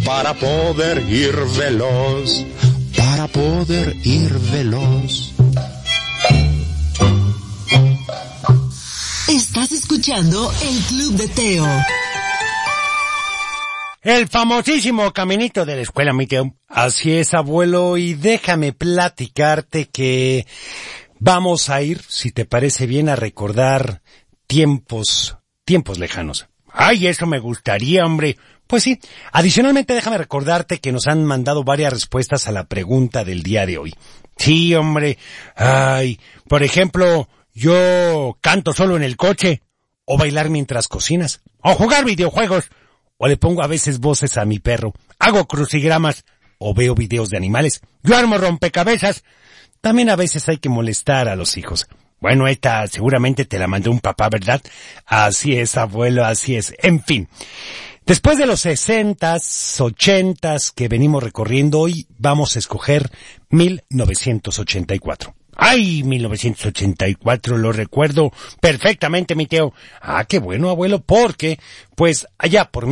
para poder ir veloz, para poder ir veloz. Estás escuchando el Club de Teo. El famosísimo caminito de la escuela, mi Teo. Así es, abuelo, y déjame platicarte que vamos a ir, si te parece bien, a recordar tiempos lejanos. Ay, eso me gustaría, hombre. Pues sí. Adicionalmente, déjame recordarte que nos han mandado varias respuestas a la pregunta del día de hoy. Sí, hombre. Ay, por ejemplo, yo canto solo en el coche, o bailar mientras cocinas, o jugar videojuegos, o le pongo a veces voces a mi perro, hago crucigramas, o veo videos de animales, yo armo rompecabezas. También a veces hay que molestar a los hijos. Bueno, esta seguramente te la mandó un papá, ¿verdad? Así es, abuelo, así es. En fin, después de los 60s, 80s que venimos recorriendo, hoy vamos a escoger 1984. ¡Ay, 1984! Lo recuerdo perfectamente, mi Teo. Ah, qué bueno, abuelo, porque, pues, allá por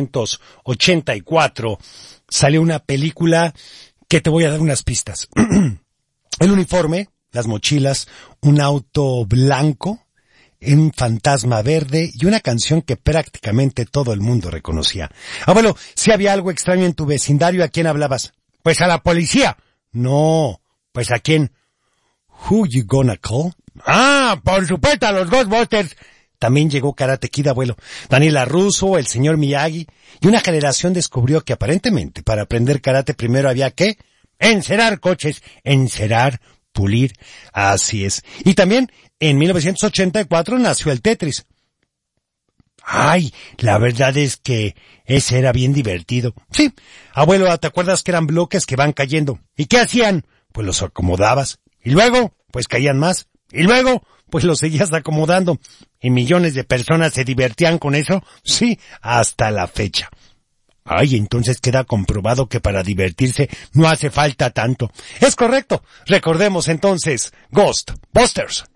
1984 salió una película que te voy a dar unas pistas. El uniforme, las mochilas, un auto blanco, un fantasma verde y una canción que prácticamente todo el mundo reconocía. Abuelo, si había algo extraño en tu vecindario, ¿a quién hablabas? Pues a la policía. No, pues ¿a quién? Who you gonna call? Ah, por supuesto, a los Ghostbusters. También llegó Karate Kid, abuelo. Daniela Russo, el señor Miyagi. Y una generación descubrió que aparentemente para aprender karate primero había que encerar coches, encerar, pulir. Así es. Y también en 1984 nació el Tetris. Ay, la verdad es que ese era bien divertido. Sí, abuelo, ¿te acuerdas que eran bloques que van cayendo? ¿Y qué hacían? Pues los acomodabas. Y luego, pues caían más. Y luego, pues los seguías acomodando. Y millones de personas se divertían con eso. Sí, hasta la fecha. Ay, entonces queda comprobado que para divertirse no hace falta tanto. Es correcto. Recordemos entonces, Ghostbusters.